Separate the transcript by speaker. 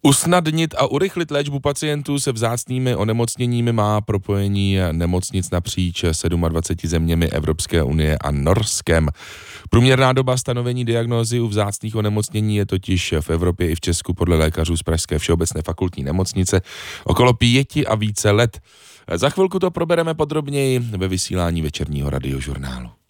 Speaker 1: Usnadnit a urychlit léčbu pacientů se vzácnými onemocněními má propojení nemocnic napříč 27 zeměmi Evropské unie a Norskem. Průměrná doba stanovení diagnózy u vzácných onemocnění je totiž v Evropě i v Česku podle lékařů z Pražské všeobecné fakultní nemocnice okolo 5 a více let. Za chvilku to probereme podrobněji ve vysílání večerního radiožurnálu.